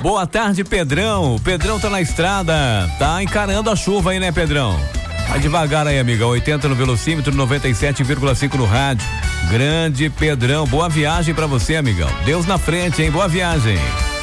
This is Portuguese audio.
Boa tarde, Pedrão. O Pedrão tá na estrada, tá encarando a chuva aí, né, Pedrão? Vai devagar aí, amiga. 80 no velocímetro, 97,5 no rádio. Grande Pedrão, boa viagem pra você, amigão. Deus na frente, hein? Boa viagem.